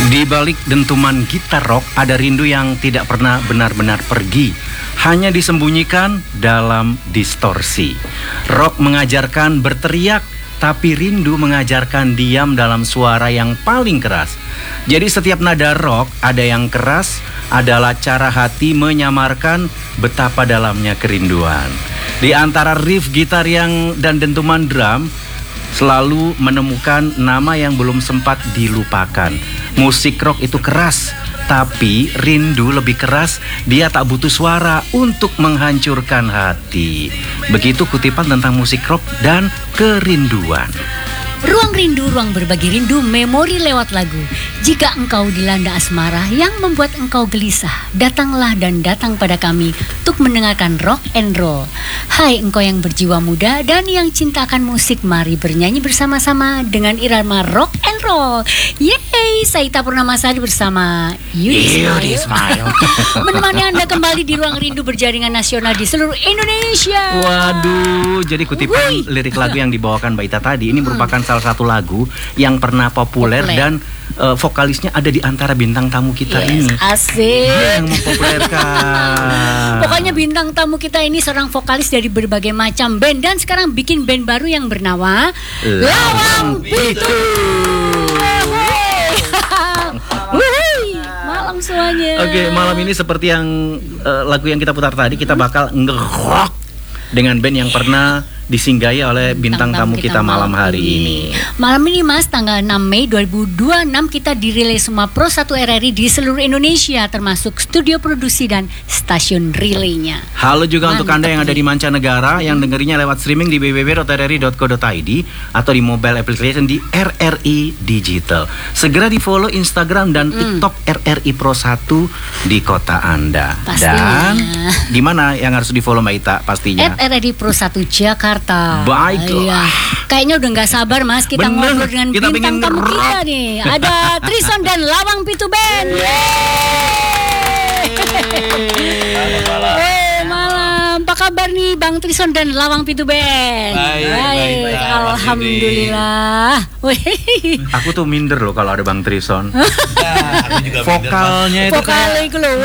Di balik dentuman gitar rock ada rindu yang tidak pernah benar-benar pergi, hanya disembunyikan dalam distorsi. Rock mengajarkan berteriak, tapi rindu mengajarkan diam dalam suara yang paling keras. Jadi setiap nada rock ada yang keras, adalah cara hati menyamarkan betapa dalamnya kerinduan. Di antara riff gitar dan dentuman drum, selalu menemukan nama yang belum sempat dilupakan. Musik rock itu keras, tapi rindu lebih keras. Dia tak butuh suara untuk menghancurkan hati. Begitu kutipan tentang musik rock dan kerinduan. Ruang rindu, ruang berbagi rindu, memori lewat lagu. Jika engkau dilanda asmara yang membuat engkau gelisah, datanglah dan datang pada kami untuk mendengarkan rock and roll. Hai engkau yang berjiwa muda dan yang cinta akan musik, mari bernyanyi bersama-sama dengan irama rock and roll. Yeay, saya Ita Purnamasari bersama Yudi Ismail menemani Anda kembali di ruang rindu berjaringan nasional di seluruh Indonesia. Waduh, jadi kutipan lirik lagu yang dibawakan Mbak Ita tadi ini merupakan salah satu lagu yang pernah populer. Dan vokalisnya ada di antara bintang tamu kita ini. Asik. Dia yang mempopulerkan. Pokoknya bintang tamu kita ini seorang vokalis dari berbagai macam band dan sekarang bikin band baru yang bernama Lawang Pitu. Malam semuanya. Oke, malam ini seperti yang lagu yang kita putar tadi, kita bakal nge-rock dengan band yang pernah disinggahi oleh bintang tamu kita malam hari ini. Malam ini Mas, tanggal 6 Mei 2026 kita dirilis semua Pro 1 RRI di seluruh Indonesia, termasuk studio produksi dan stasiun relaynya. Halo juga untuk Anda yang ada di mancanegara yang dengerinya lewat streaming di www.rri.co.id atau di mobile application di RRI Digital. Segera di follow Instagram dan TikTok RRI Pro 1 di kota Anda. Pastinya. Dan di mana yang harus di follow Mbak Ita pastinya? RRI Pro 1 Jakarta. Baiklah. Kayaknya udah gak sabar Mas, kita ngobrol dengan kita bintang tamu kita nih. Ada Trison dan Lawang Pitu Band. Malam. Apa kabar nih Bang Trison dan Lawang Pitu Band? Baik. Alhamdulillah. Aku tuh minder loh kalau ada Bang Trison. Aku juga Vokalnya itu Vokalnya itu loh.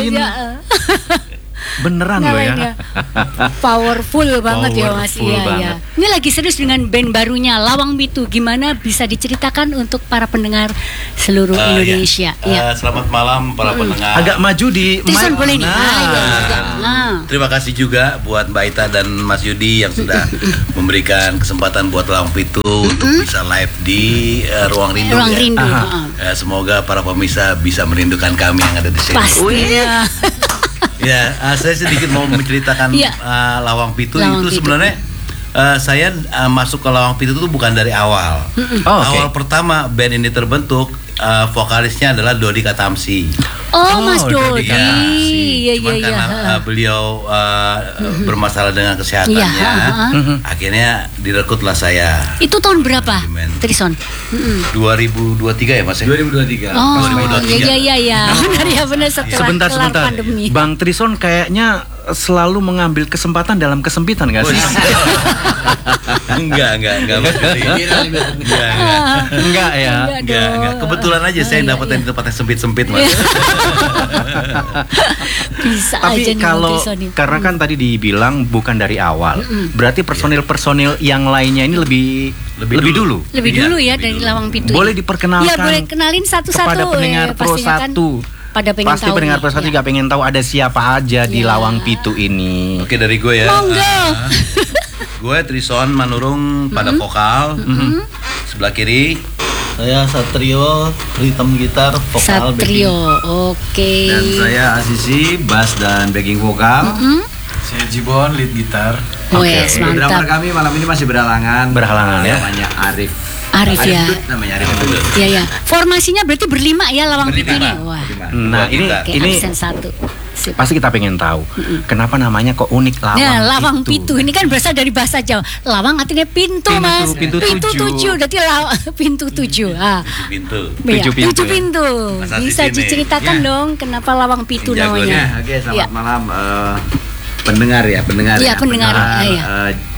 beneran loh ya. Powerful banget ya Mas. Powerful banget. Ini lagi serius dengan band barunya Lawang Pitu. Gimana bisa diceritakan untuk para pendengar seluruh Indonesia? Selamat malam para pendengar. Agak maju di Trison boleh nih. Terima kasih juga buat Mbak Ita dan Mas Yudi yang sudah memberikan kesempatan buat Lawang Pitu untuk bisa live di Ruang Rindu. Ruang Rindu. Semoga para pemirsa bisa merindukan kami yang ada di sini. Pastinya. Ya, saya sedikit mau menceritakan Lawang Pitu. Sebenarnya saya masuk ke Lawang Pitu itu bukan dari awal. Awal pertama band ini terbentuk, vokalisnya adalah Dodi Katamsi. Mas Dodi. Cuman karena beliau bermasalah dengan kesehatannya, akhirnya direkrutlah saya. Itu tahun berapa, Trison? 2023 ya Mas? 2023. Benar setelah sebentar. pandemi. Bang Trison kayaknya selalu mengambil kesempatan dalam kesempitan nggak sih? Enggak. Enggak ya. Enggak. Kebetulan aja saya dapetin di tempat yang sempit-sempit Mas. Bisa tapi aja nih kalau karena kan tadi dibilang bukan dari awal, berarti personil yang lainnya ini lebih dulu. Lebih dulu ya dari Lawang Pitu. Boleh diperkenalkan? Ya boleh kenalin satu-satu kepada pendengar Pro 1. Pasti pendengar Pro 1 juga pengen tahu ada siapa aja di Lawang Pitu ini. Oke, dari gue ya. Monggo. Gue Trison Manurung pada vokal. Sebelah kiri saya Satrio, rhythm gitar, vokal, Satrio, oke. Dan saya Asisi, bass dan backing vokal. Saya Jibon, lead gitar. Yes, mantap. Drummer kami malam ini masih berhalangan ya. Namanya Arif ya. Namanya Arif. Iya. Formasinya berarti berlima ya Lawang Pitu ini. Wah. Nah, ini absen satu. Pasti kita pengen tahu kenapa namanya kok unik Lawang Pitu. Ini kan berasal dari bahasa Jawa. Lawang artinya pintu, Mas. Pintu 7. Berarti pintu 7. Tujuh pintu. Bisa diceritakan dong kenapa Lawang Pitu namanya? Oke, selamat malam pendengar ya.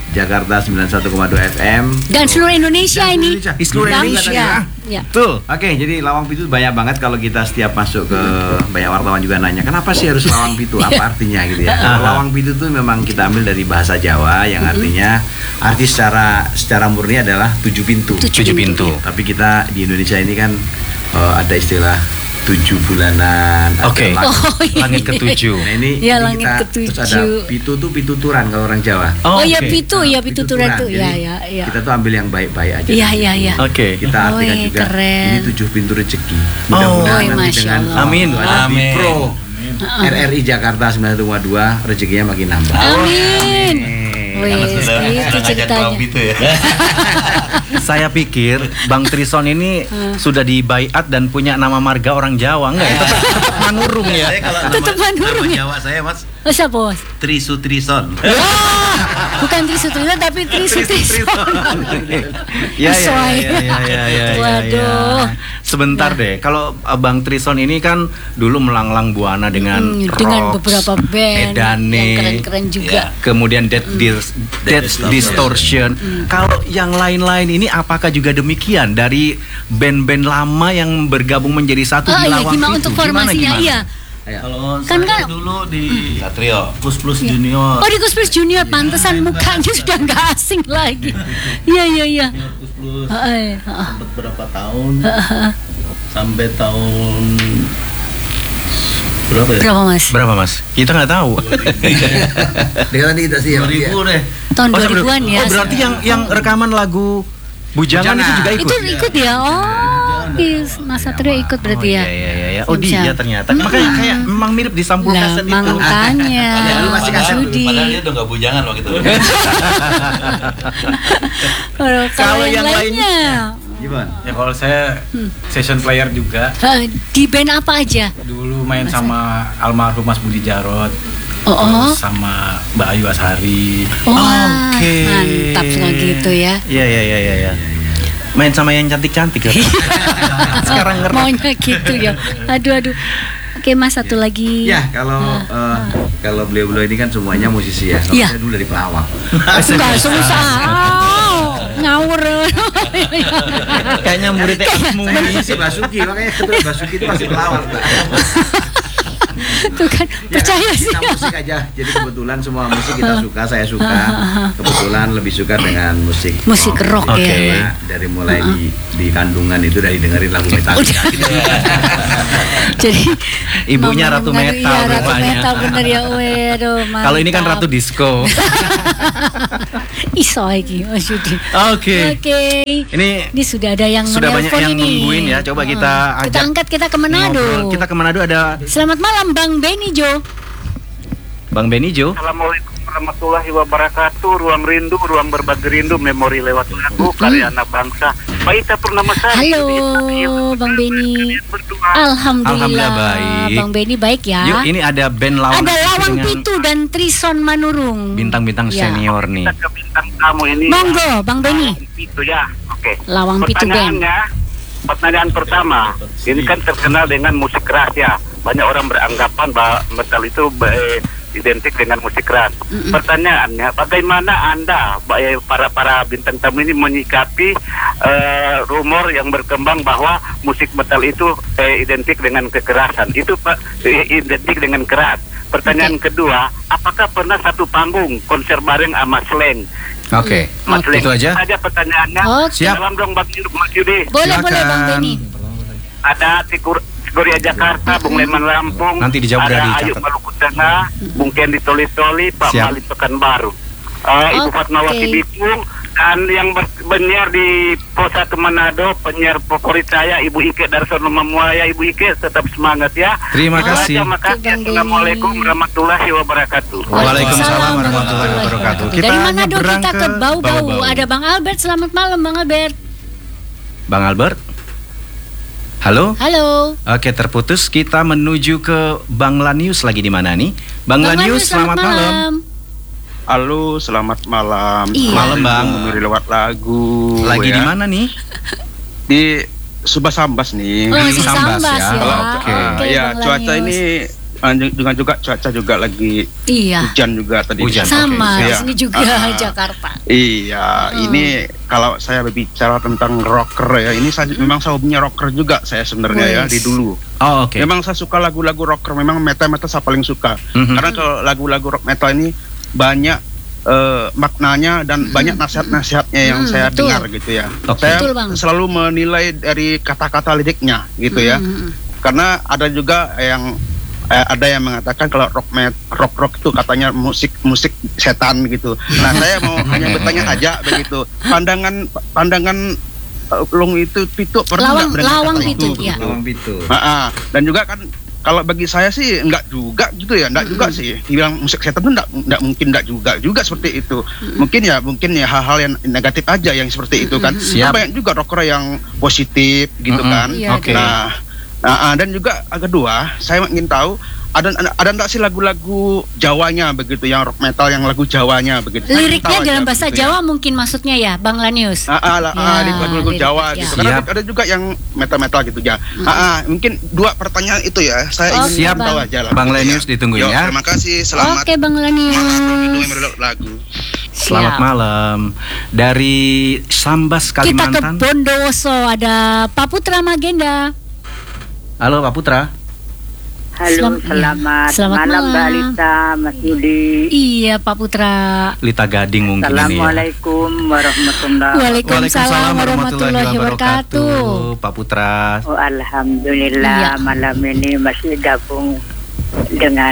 Jakarta 91,2 FM dan seluruh Indonesia ini. Di seluruh Indonesia. Ya. Betul. Oke, jadi Lawang Pitu banyak banget kalau kita setiap masuk ke banyak wartawan juga nanya, kenapa sih harus Lawang Pitu? Apa artinya gitu ya? Lawang Pitu itu memang kita ambil dari bahasa Jawa yang artinya arti secara murni adalah 7 pintu. 7 pintu. Tapi kita di Indonesia ini kan ada istilah 7 bulanan. Oke. Iya. Langit ke-7. Nah ini Ya, ini langit kita ke-7. terus ada pitu tuh pituturan kalau orang Jawa. Oh ya oke. pitu, ya pituturan tuh. Jadi, Ya. Kita tuh ambil yang baik-baik aja. Iya, dari iya, situ. iya. Oke. Kita artikan Wih, juga keren. ini 7 pintu rezeki. Oh, Mudah-mudahan nanti Masya dengan Allah. Amin. Tuhan di Amin. Pro RRI Jakarta 92 rezekinya makin nambah. Amin. Wih, itu ceritanya. Gitu ya. Saya pikir Bang Trison ini sudah dibaiat dan punya nama marga orang Jawa, enggak ya? Tetap Manurung ya. Saya kalau Tetep Manurung nama ya? Jawa saya Mas Oh, siapa bos? Trison. Bukan Trisutrison tapi Trisutrison. Ya. Sesuai. Waduh. Sebentar deh. Kalau Bang Trison ini kan dulu melanglang buana dengan dengan rock, beberapa band Edane, yang keren-keren juga. kemudian Dead Distortion. Kalau yang lain-lain ini apakah juga demikian dari band-band lama yang bergabung menjadi satu di Lawang gimana Pitu? untuk formasinya? Iya. Kalau Kan saya kan- dulu di Satrio. Kus Plus Junior. Oh, di Kus Plus Junior, pantesan mukanya sudah nggak asing lagi. Iya. Kus Plus Heeh. sempat berapa tahun? Sampai tahun berapa ya? Berapa Mas? Kita nggak tahu. Dengan kita sih ya. 2000 deh. Tahun 2000-an ya. Oh, berarti yang rekaman lagu Bujangan itu juga ikut. Itu ikut ya. Mas Satrio ikut berarti ya. Iya. Oh, dia ternyata. Makanya kayak memang mirip di sampul Lah, kaset itu. makanya. Padahal masih kaset. Judi. Padahal dia udah nggak bujangan waktu itu. Kalau yang lainnya. Gimana? Ya kalau saya session player juga. Di band apa aja? Dulu main sama almarhum Mas Budi Jarot. Oh. Terus sama Mbak Ayu Ashari. Wah, Oke. mantap nggak gitu ya. Iya. Main sama yang cantik-cantik ya. Sekarang ngerti. Maunya gitu ya. Aduh. Oke Mas, satu lagi. Ya, kalau beliau-beliau ini kan semuanya musisi ya. Kalau Iya. saya dulu dari pelawak. Enggak susah. Ngawur. Kayaknya muridnya Asmu. Si Basuki, makanya ketua Basuki itu masih pelawak. Mbak. Tuh kan, percaya sih. Kita musik aja. Jadi kebetulan semua musik kita suka, saya suka. Kebetulan lebih suka dengan musik rock Oke. ya. Karena dari mulai di kandungan itu dari dengerin lagu Metallica gitu. Jadi Ibunya Mama Ratu dengar, Metal iya, Ratu rupanya. Metal bener ya. Waduh, Kalau ini kan mantap. Ratu Disco. Iso iki Mas Yudi. Oke. Ini sudah ada yang sudah banyak menelpon yang ini. nungguin ya. Coba kita ajak. Kita angkat, kita ke Manado. ngobrol. Kita ke Manado ada Selamat malam Bang Benny Jo. Bang Benijo. Assalamualaikum warahmatullahi wabarakatuh. Ruang rindu, ruang berbagi rindu, memori lewat lagu, karya anak bangsa. Pak Ita Purnamasari. Halo Bang Benny. Alhamdulillah baik. Bang Benny baik ya. Yuk, ini ada band Lawang Ada Lawang dengan Pitu dan Trison Manurung. bintang-bintang Ya. senior nih. Kita ke bintang tamu ini. Monggo Bang Benny. Itu ya. Oke. Lawang Pitu Band. Pertanyaan pertama, ini kan terkenal dengan musik keras ya. Banyak orang beranggapan bahwa metal itu identik dengan musik keras. Pertanyaannya, bagaimana Anda, para bintang tamu ini menyikapi rumor yang berkembang bahwa musik metal itu identik dengan kekerasan? Itu identik dengan keras. Pertanyaan kedua, apakah pernah satu panggung konser bareng sama Slang? Oke. Mas Leng, Itu aja. pertanyaannya. Oke. Siap. Salam dong Mas Yudi. Boleh Silakan. Bang Benny. Ada Tiguria Jakarta, Bung Leman Lampung. Nanti dijawab dari Ada Ayu catat. Maluku Tengah, Bung Ken di Toli-Toli, Pak Siap. Malik Pekanbaru. Ibu Oke. Fatmawati Bitung, dan yang penyiar di Posa ke Manado, penyiar favorit saya Ibu Ike Darsono Memuaya. Ibu Ike tetap semangat ya. Terima Itu kasih. aja, makasih. Bang Benny. Assalamualaikum warahmatullahi wabarakatuh. Waalaikumsalam warahmatullahi wabarakatuh. Dari Manado nyebrang kita ke Bau-Bau. Bau-Bau. Ada Bang Albert. Selamat malam Bang Albert. Bang Albert. Halo. Halo. Oke, terputus. Kita menuju ke Bang Lanius lagi di mana nih? Bang Lanius, selamat malam. Halo, selamat malam. Iya. Malam, Bang. Memori lewat lagu. Lagi ya. di mana nih? Di Subasambas nih. Oh, masih Sambas Sambas ya. ya. Oke. Ya, Bang cuaca Lanius. ini dengan juga cuaca juga lagi hujan juga tadi. Hujan. Sama di Okay. sini juga Jakarta. Iya, ini kalau saya berbicara tentang rocker ya, ini saya memang saya hobinya rocker juga saya sebenarnya ya di dulu. Oh, oke. Memang saya suka lagu-lagu rocker, memang metal saya paling suka. Karena kalau lagu-lagu rock metal ini banyak maknanya dan banyak nasihat-nasihatnya yang saya dengar gitu ya. Saya selalu menilai dari kata-kata liriknya gitu ya. Karena ada juga yang mengatakan kalau rock itu katanya musik setan gitu. Nah, saya mau hanya bertanya saja begitu. Pandangan Long itu Pitu pernah Lawang Pitu, ya. Lawang Pitu. Dan juga kan kalau bagi saya sih enggak juga gitu ya, enggak juga sih. Dibilang musik setan itu enggak mungkin juga seperti itu. Mungkin ya hal-hal yang negatif aja yang seperti itu kan. Banyak juga rocker yang positif gitu kan. Oke. Nah, dan juga kedua, saya ingin tahu ada enggak sih lagu-lagu Jawanya begitu, yang rock metal yang lagu Jawanya begitu. Liriknya dalam bahasa gitu Jawa ya. Mungkin maksudnya ya, Bang Lanius. Lagu-lagu Jawa gitu. Karena ada juga yang metal-metal gitu ya. Mungkin 2 pertanyaan itu ya. Saya ingin tahu aja lah. Bang Lanius ditungguin ya. Terima kasih, selamat. Oke, Bang Lanius. Lagu. Selamat malam. Dari Sambas, Kalimantan. Kita ke Bondowoso, ada Pak Putra Magenda. Halo Pak Putra. Halo, selamat malam Mbak Lita, Mas Yudi. Iya Pak Putra. Lita Gading mungkin ini ya. Assalamualaikum warahmatullahi wabarakatuh. Waalaikumsalam warahmatullahi wabarakatuh. Pak Putra. Oh, alhamdulillah malam ini masih gabung dengan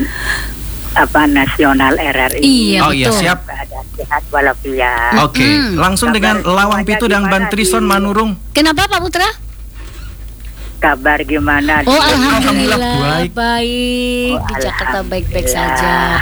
Nasional RRI. Iya, iya siap. Keadaan sehat walafiat. Oke, langsung dengan Lawang Pitu dan Bantrison Manurung. Kenapa Pak Putra? Kabar gimana? Oh, alhamdulillah baik. Di Jakarta baik-baik saja.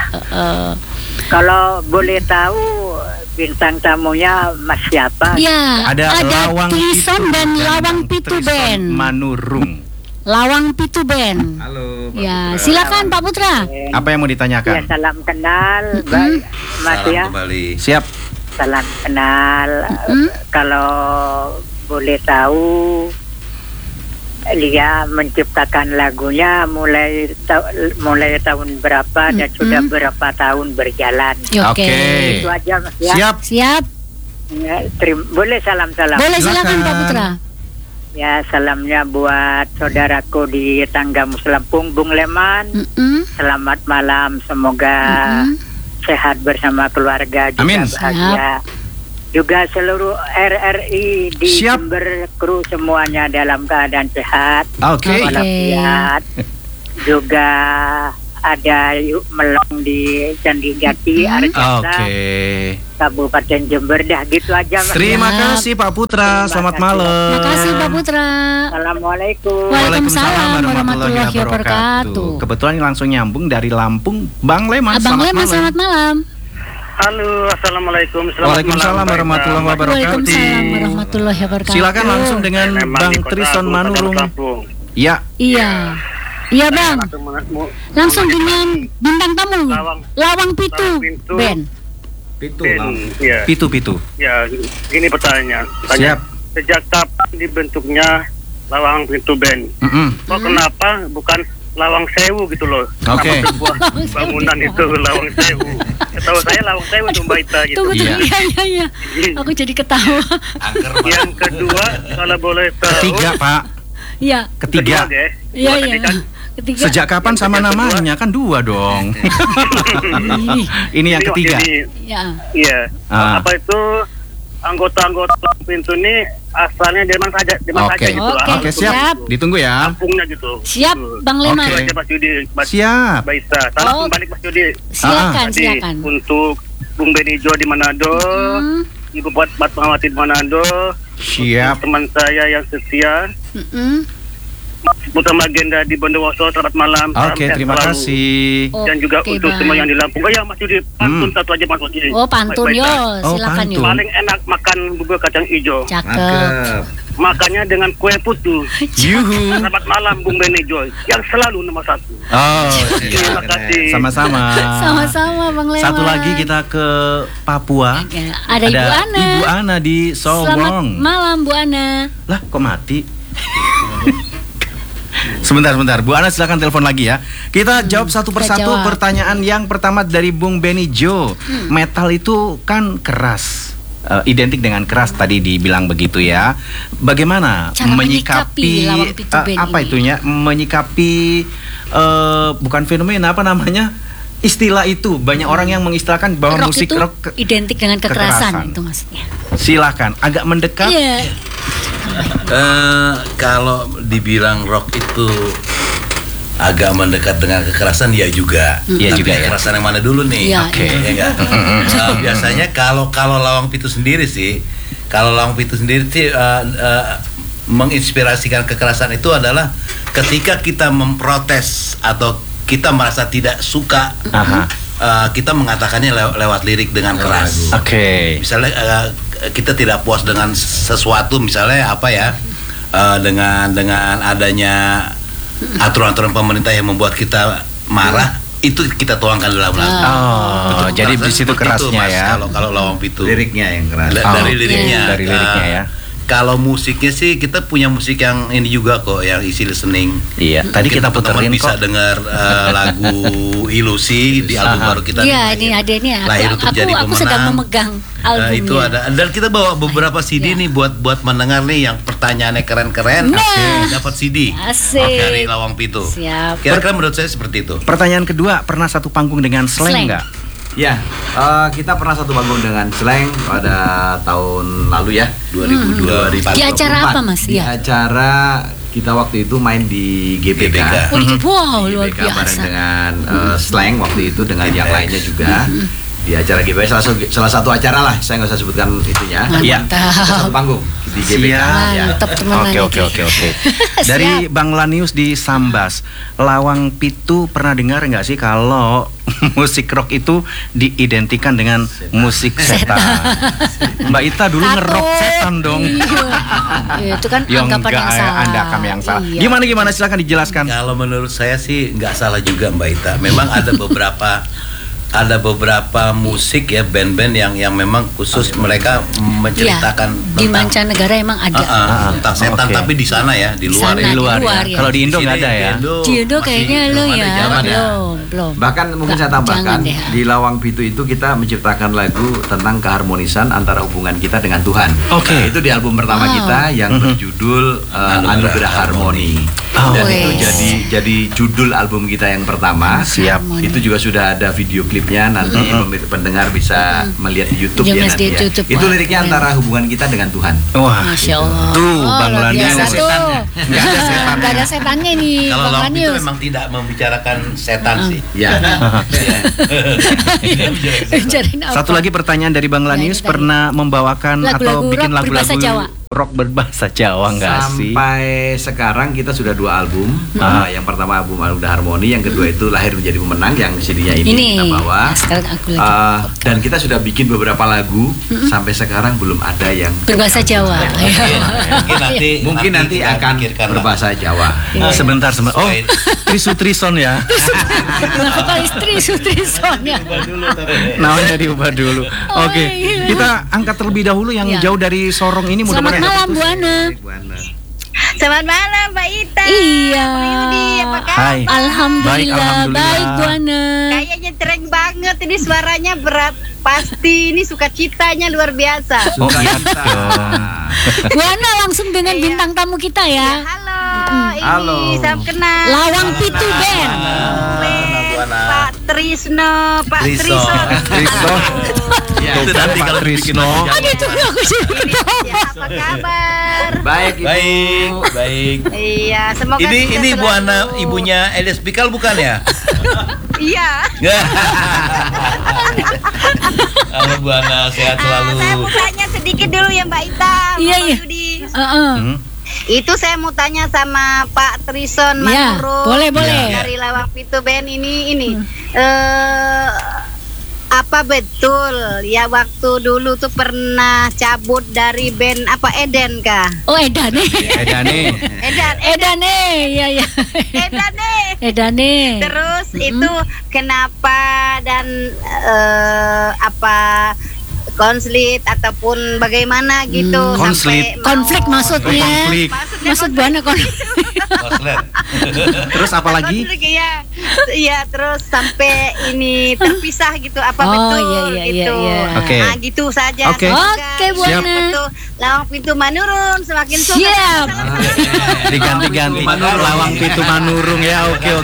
Kalau boleh tahu bintang tamunya Mas siapa? Ya, ada Lawang Trison dan Lawang Pitu Band. Manurung. Lawang Pitu Band. Halo. Ya, silakan Pak Putra. Apa yang mau ditanyakan? Ya, salam kenal, baik Mas Salam ya. kembali. Siap. Salam kenal. Kalau boleh tahu, dia menciptakan lagunya mulai tahun berapa dan sudah berapa tahun berjalan. Oke. Itu aja Mas ya. Siap. Ya, boleh salam-salam. Boleh silakan Pak Putra. Ya, salamnya buat saudaraku di Tanggamus Lampung, Bung Leman. Selamat malam, semoga sehat bersama keluarga juga. Amin. Bahagia. Juga seluruh RRI di Jember, kru semuanya dalam keadaan sehat. Walafiat. Juga ada Yuk Melong di Candi Jati, Arjasa, Kabupaten Jember. Dah gitu aja Mas. Terima kasih Pak Putra. Selamat malam. Terima kasih Pak Putra. Assalamualaikum. Waalaikumsalam warahmatullahi wabarakatuh. Kebetulan langsung nyambung dari Lampung, Bang Leman. Bang Leman, selamat malam. Halo, assalamualaikum. Waalaikumsalam warahmatullahi wabarakatuh. Waalaikumsalam warahmatullahi wabarakatuh. Silakan langsung dengan Bang Trison Manurung. Iya. Iya Bang. Langsung dengan bintang tamu Lawang Pitu Band. Pitu. Ya, gini pertanyaan. Siap. Sejak kapan dibentuknya Lawang Pitu Band? Kok kenapa bukan Lawang Sewu gitu loh? Oke. Sebuah bangunan itu Lawang Sewu. Setahu saya Lawang Sewu itu Mbak Ita gitu. Tunggu. Iya. Aku jadi ketawa. Yang kedua, kalau boleh tahu. Ketiga Pak. Iya. Ketiga. Iya. Ketiga. Sejak kapan sama namanya kan 2 dong. Ini yang ketiga. Iya. Apa itu anggota-anggota pintu ini asalnya dari mana saja gitu. Oke, siap. Ditunggu ya. Kampungnya gitu. Siap, Bang Leman. Oke, Mas Yudi. Siap. Baisa. Salam kembali Mas Yudi. Silakan. Untuk Bung Benijo di Manado, Ibu Fatmawati di Manado. Siap. Teman saya yang setia. Putra Magenda di Bondowoso, selamat malam. Oke, terima kasih. Dan juga untuk semua yang di Lampung. Oh ya Mas Yudi, pantun satu aja Mas Yudi. Oh pantun yo, silakan yo. Paling enak makan bubur kacang hijau. Cakep. Makannya dengan kue putu. Yuhu. Selamat malam Bung Benijo, yang selalu nomor 1. Terima kasih. Sama-sama. Sama-sama Bang Leman. Satu lagi kita ke Papua. Ada Ibu Ana. Ibu Ana di Solong. Selamat malam Bu Ana. Lah kok mati? Sebentar. Bu Ana silakan telepon lagi ya. Kita jawab satu persatu pertanyaan yang pertama dari Bung Benny Jo. Metal itu kan keras. Identik dengan keras tadi dibilang begitu ya. Bagaimana cara menyikapi apa itunya? Menyikapi bukan fenomena apa namanya? Istilah itu banyak orang yang mengistilahkan bahwa rock musik itu rock identik dengan kekerasan itu maksudnya. Silakan agak mendekat. Iya. Kalau dibilang rock itu agak mendekat dengan kekerasan ya juga. Iya juga ya. Kekerasan yang mana dulu nih? Oke. Ya, biasanya kalau Lawang Pitu sendiri sih, menginspirasikan kekerasan itu adalah ketika kita memprotes atau kita merasa tidak suka, kita mengatakannya lewat lirik dengan keras. Oke. Misalnya kita tidak puas dengan sesuatu, misalnya apa ya, dengan adanya aturan-aturan pemerintah yang membuat kita marah, itu kita tuangkan dalam lagu. Jadi di situ kerasnya itu, ya. Kalau Lawang Pitu. Liriknya yang keras. Dari liriknya. Dari liriknya ya. Kalau musiknya sih kita punya musik yang ini juga kok, yang easy listening. Iya, tadi kita puterin kok. Bisa dengar lagu Ilusi di album baru kita. Iya, ini ada nih. Lahir untuk jadi pemenang. Aku sedang memegang albumnya. Itu ada. Dan kita bawa beberapa CD nih buat mendengar nih yang pertanyaannya keren-keren. Dapat CD dari Lawang Pitu. Siap. Kira-kira menurut saya seperti itu. Pertanyaan kedua, pernah satu panggung dengan Slang nggak? Ya, kita pernah satu panggung dengan Slang pada tahun lalu ya, 2024. Di acara apa Mas? Di acara kita waktu itu main di GBK. Wow, luar biasa. Bareng dengan Slang waktu itu dengan yang lainnya juga. Di acara GBK salah satu acara lah, saya nggak usah sebutkan itunya. Iya. Satu panggung di GBK. Oke. Dari Bang Lanius di Sambas, Lawang Pitu pernah dengar nggak sih kalau musik rock itu diidentikan dengan musik setan? Mbak Ita dulu ngerok setan dong. Iya. Itu kan anggapan yang salah. Anggapan yang salah. Iya. Gimana silakan dijelaskan. Kalau menurut saya sih nggak salah juga Mbak Ita. Memang ada beberapa musik ya, band-band yang memang khusus mereka menceritakan di mancanegara emang ada tentang setan, tapi di sana ya, di luar ya. Kalau di Indo nggak ada ya. Di Indo kayaknya lo ya belum. Bahkan mungkin saya tambahkan di Lawang Pitu itu kita menciptakan lagu tentang keharmonisan antara hubungan kita dengan Tuhan. Itu di album pertama kita yang berjudul Anugerah Harmoni. Dan itu jadi judul album kita yang pertama. Siap. Itu juga sudah ada video klipnya, nanti pendengar bisa melihat di YouTube ya nanti ya. Itu liriknya antara hubungan kita dengan Tuhan. Wah, Masya Allah. Tuh Bang Lanius. Nggak ada setannya nih. Kalau Lawang Pitu memang tidak membicarakan setan sih. Ya. Satu lagi pertanyaan dari Bang Lanius, pernah membawakan atau bikin lagu-lagu rock berbahasa Jawa nggak sih? Sampai sekarang kita sudah 2 album. Yang pertama album Anugerah Harmoni, yang kedua itu Lahir Menjadi Pemenang yang CD-nya ini kita bawa. Dan kita sudah bikin beberapa lagu. Sampai sekarang belum ada yang berbahasa Jawa. Mungkin nanti akan berbahasa Jawa. Sebentar. Oh, Trison ya. Trison ya. Namanya diubah dulu. Oke, kita angkat terlebih dahulu yang jauh dari Sorong ini. Selamat malam Bu Ana. Selamat malam Mbak Ita. Iya. Yudi, apa kabar? Hai. Alhamdulillah. Baik Bu Ana. Kayaknya tereng banget ini, suaranya berat. Pasti ini sukacitanya luar biasa. Oh iya. Bu Ana langsung dengan bintang tamu kita ya. Halo, ini salam kenal. Lawang Pitu Band. Pak Trisno. Ya, itu nanti kalau Trisno. Apa kabar? Baik. Iya, semoga ini Bu Ana ibunya Elias Pikal bukan ya? Iya. Halo Bu Ana, sehat selalu. Saya mau tanya sedikit dulu ya Mbak Ita. Iya. Itu saya mau tanya sama Pak Trison Manurung. Boleh. Dari Lawang Pitu Band ini. Apa betul ya waktu dulu tuh pernah cabut dari band apa Eden kah? Oh Edane. Iya. Edane. Terus itu kenapa dan apa konflik ataupun bagaimana gitu konflik maksudnya. Maksud Bu Ana konflik. Terus apa lagi? Iya, terus sampai ini terpisah gitu, apa betul gitu. Oke. Nah, gitu saja. Oke, Bu Ana. Lawang Pitu Manurung semakin suka. Siap. Diganti-ganti. Lawang Pitu Manurung ya. Oke.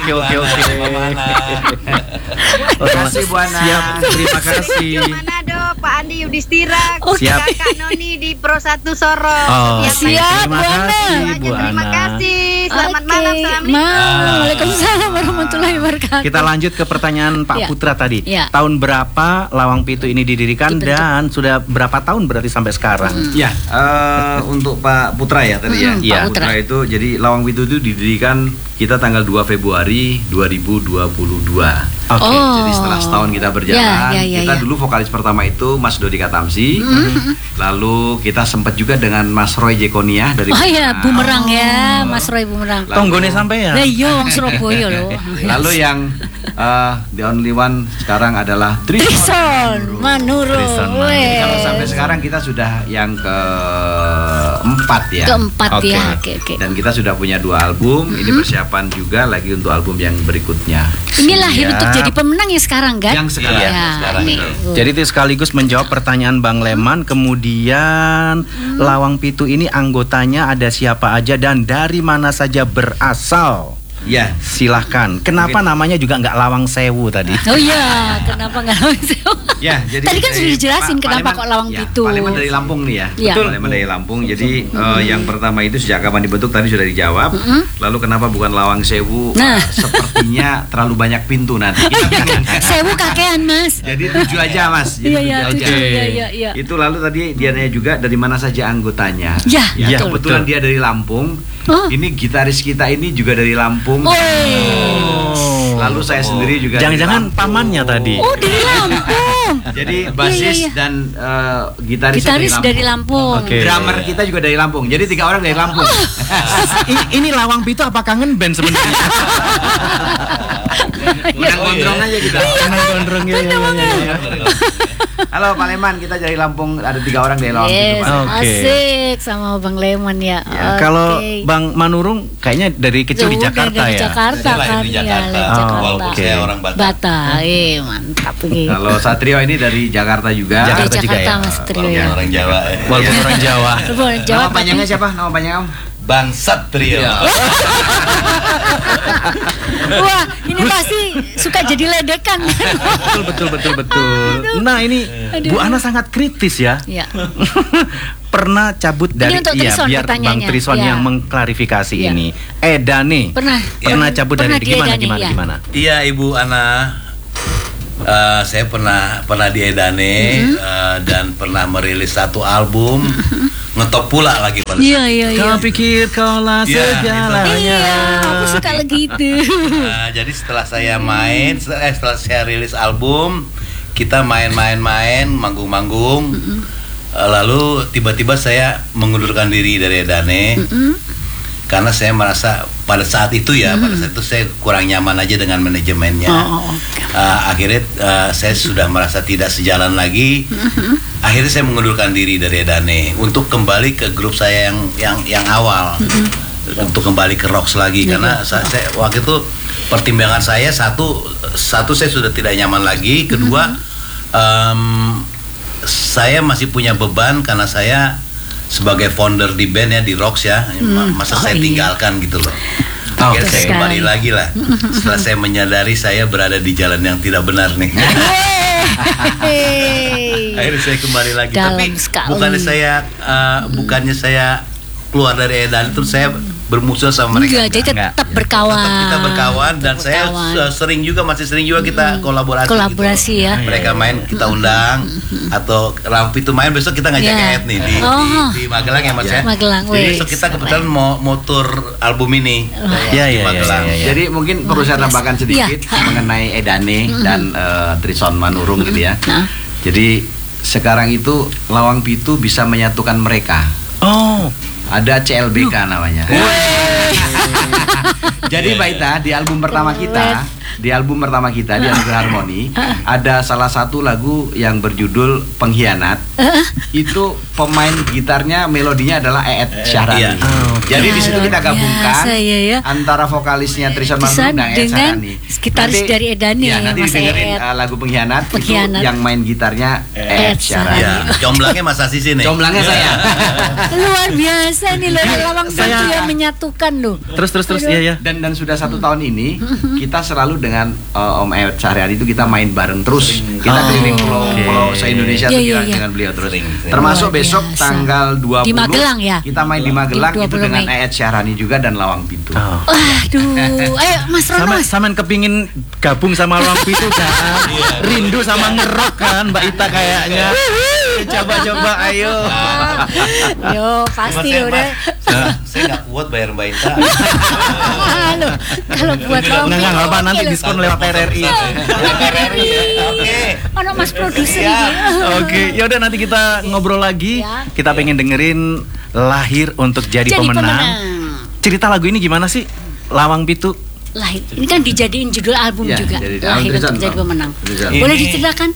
Terima kasih Bu Ana. Siap, terima kasih. Manado, Pak Andi Yudhistira, Siap. Kak Noni di Pro 1 Sorong. Oh, siap, terima kasih Bu Ana. Terima kasih. Selamat malam. Waalaikumsalam warahmatullahi wabarakatuh. Kita lanjut ke pertanyaan Pak Putra tadi. Tahun berapa Lawang Pitu ini didirikan dan sudah berapa tahun berarti sampai sekarang? Ya, untuk Pak Putra ya tadi ya. Pak Putra itu jadi Lawang Pitu itu didirikan kita tanggal 2 Februari 2022. Jadi setelah setahun kita berjalan, kita dulu vokalis pertama itu Mas Dodi Katamsi. Lalu kita sempat juga dengan Mas Roy Jekonia dari Bumerang ya, Mas Roy Bumerang. Tonggone sampai ya. Iya, wong Surabaya loh. Lalu yang the only one sekarang adalah Trison Manurung. Kalau sampai sekarang kita sudah yang keempat ya. Oke. Dan kita sudah punya 2 album. Ini persiapan juga lagi untuk album yang berikutnya. Ini lahir untuk jadi pemenang ya sekarang kan? Yang sekarang. Sekarang. Jadi itu sekaligus menjawab pertanyaan Bang Leman. Kemudian Lawang Pitu ini anggotanya ada siapa aja dan dari mana saja berasal? Ya, silahkan. Kenapa namanya juga nggak Lawang Sewu tadi? Oh iya, kenapa nggak Lawang Sewu? Ya, jadi tadi kan sudah dijelasin kenapa kok Lawang Pitu. Pak Leman dari Lampung nih ya. Betul. Pak Leman dari Lampung. Jadi yang pertama itu sejak kapan dibentuk tadi sudah dijawab. Lalu kenapa bukan Lawang Sewu? Sepertinya terlalu banyak pintu nanti. Sewu kakean Mas. Jadi 7 aja Mas. Iya. Itu lalu tadi dia nanya juga dari mana saja anggotanya. Ya, kebetulan dia dari Lampung. Ini gitaris kita ini juga dari Lampung. Lalu saya sendiri juga. Jangan-jangan pamannya tadi. Oh, dari Lampung. Jadi basis dan gitaris dari Lampung. Drummer kita juga dari Lampung. Jadi 3 orang dari Lampung. Ini Lawang Pitu apa kangen band sebenarnya? Menang gondrong aja kita. Menang gondrong ya. Halo Pak Leman, kita dari Lampung, ada 3 orang dari Lawang Pitu. Asik sama Bang Leman ya. Kalau Bang Manurung kayaknya dari kecil di Jakarta ya. Jakarta kan. Walaupun saya orang Batak. Mantap nih. Kalau Satrio ini dari Jakarta juga. Jakarta juga ya. Mas Satrio ya. Orang Jawa. Walaupun orang Jawa. Nama panjangnya siapa? Nama panjangnya Om? Bang Satrio. Wah, ini pasti suka jadi ledekan. Betul. Nah, ini Bu Ana sangat kritis ya. Pernah cabut dari biar Bang Trison yang mengklarifikasi ini. Edane. Pernah cabut dari gimana? Iya, Ibu Ana. Saya pernah di Edane dan pernah merilis 1 album. Ngetop pula lagi pada saat itu. Kau pikir kau lah segalanya. Iya, aku suka lagi itu. Jadi setelah saya setelah saya rilis album, kita main, manggung-manggung. Lalu tiba-tiba saya mengundurkan diri dari Edane. Karena saya merasa pada saat itu saya kurang nyaman aja dengan manajemennya. Akhirnya saya sudah merasa tidak sejalan lagi. Akhirnya saya mengundurkan diri dari Edane untuk kembali ke grup saya yang awal, untuk kembali ke Rocks lagi. Karena saya waktu itu pertimbangan saya satu saya sudah tidak nyaman lagi. Kedua, saya masih punya beban karena saya sebagai founder di band ya, di Rocks ya, masa saya tinggalkan gitu loh. Akhirnya saya kembali lagi lah. Setelah saya menyadari saya berada di jalan yang tidak benar nih. Akhirnya saya kembali lagi. Tapi bukannya saya keluar dari Edan itu saya bermusuh sama mereka. Jadi tetap berkawan. Tetap kita berkawan dan saya masih sering juga kita kolaborasi gitu. Ya. Mereka main kita undang atau Lawang Pitu main, besok kita ngajak Ed nih di Magelang ya Mas ya. Magelang. Jadi besok kita kebetulan mau tour album ini di Magelang. Jadi mungkin perlu saya tambahkan sedikit mengenai Edane dan Trison Manurung gitu ya. Jadi sekarang itu Lawang Pitu bisa menyatukan mereka. Ada CLBK namanya. Jadi Mbak Ita, di album pertama kita Di album pertama kita di Anugerah Harmoni ada salah satu lagu yang berjudul Pengkhianat. Itu pemain gitarnya, melodinya adalah Eet Syahrani. Jadi di situ kita gabungkan antara vokalisnya Trishan Mangrove dan Eet Syahrani. Gitaris dari Edani. Nanti didengerin lagu Pengkhianat. Itu yang main gitarnya Eet Syahrani. Comblangnya Mas Asis ini. Comblangnya saya. Luar biasa nih loh, Lawang Pitu yang menyatukan loh. Terus iya. Dan sudah 1 tahun ini kita selalu dengan Om Eet Syahrani itu kita main bareng terus. Kita keliling pulau se-Indonesia dengan beliau terus. Termasuk besok tanggal 20 di Magelang ya. Kita main di Magelang itu dengan Eet Syahrani juga dan Lawang Pitu. Aduh, ayo Mas Rono. Saman kepingin gabung sama Lawang Pitu kan? Rindu sama ngerok kan Mbak Ita kayaknya. Coba ayo. Yo, pasti udah. Saya nggak kuat bayar Mbak Ita. Halo, kalau buat Lawang Pitu. Nggak apa, nanti diskon lewat RRI. Oke. Ono Mas produser ini. Oke, ya udah nanti kita ngobrol lagi. Kita pengen dengerin Lahir untuk Jadi Pemenang. Cerita lagu ini gimana sih? Lawang Pitu. Lahir. Ini kan dijadiin judul album juga. Lahir untuk Jadi Pemenang. Boleh diceritakan?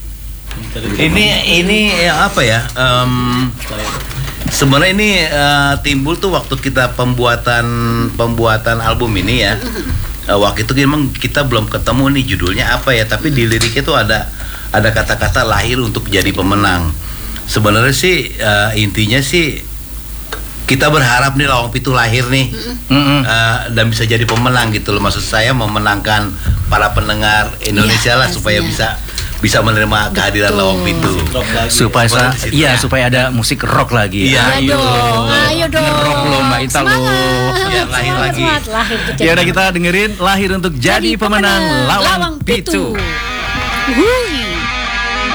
Ini apa ya? Sebenarnya ini timbul tuh waktu kita pembuatan album ini ya. Waktu itu memang kita belum ketemu nih judulnya apa ya, tapi di liriknya tuh ada kata-kata lahir untuk jadi pemenang. Sebenarnya sih intinya sih kita berharap nih Lawang Pitu lahir nih dan bisa jadi pemenang gitu loh. Maksud saya memenangkan para pendengar Indonesia lah supaya bisa menerima kehadiran Lawang Pitu. Supaya ada musik rock lagi. Ayo dong. Rock lo Mbak Ita lo. Biar lahir lagi. Ya udah kita dengerin Lahir untuk Jadi Pemenang Lawang Pitu.